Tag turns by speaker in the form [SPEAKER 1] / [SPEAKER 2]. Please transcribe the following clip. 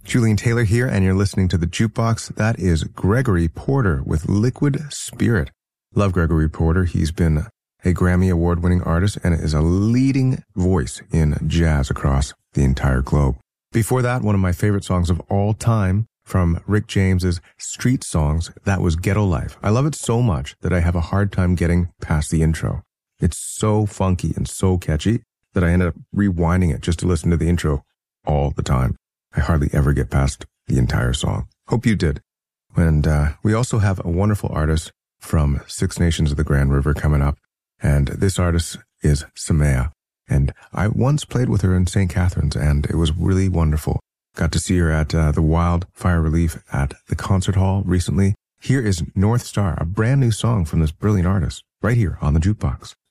[SPEAKER 1] Julian Taylor here, and you're listening to The Jukebox. That is Gregory Porter with Liquid Spirit. Love Gregory Porter. He's been a Grammy award-winning artist and is a leading voice in jazz across the entire globe. Before that, one of my favorite songs of all time from Rick James's Street Songs, that was Ghetto Life. I love it so much that I have a hard time getting past the intro. It's so funky and so catchy that I ended up rewinding it just to listen to the intro all the time. I hardly ever get past the entire song. Hope you did. And we also have a wonderful artist from Six Nations of the Grand River coming up. And this artist is Samaya. And I once played with her in St. Catharines, and it was really wonderful. Got to see her at the Wildfire Relief at the concert hall recently. Here is North Star, a brand new song from this brilliant artist, right here on The Jukebox.